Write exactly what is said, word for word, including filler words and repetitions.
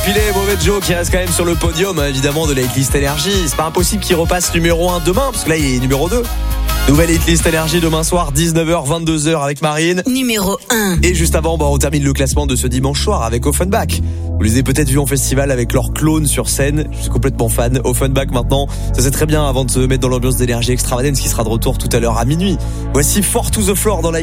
Puis les mauvais Joe qui reste quand même sur le podium, hein, évidemment, de la hitlist énergie. C'est pas impossible qu'il repasse numéro un demain, parce que là il est numéro deux. Nouvelle hitlist énergie demain soir, dix-neuf heures, vingt-deux heures avec Marine. Numéro un. Et juste avant, bah, on termine le classement de ce dimanche soir avec Offenbach. Vous les avez peut-être vus en festival avec leur clone sur scène. Je suis complètement fan. Offenbach maintenant, ça c'est très bien avant de se mettre dans l'ambiance d'énergie extravagante qui sera de retour tout à l'heure à minuit. Voici Four to the Floor dans la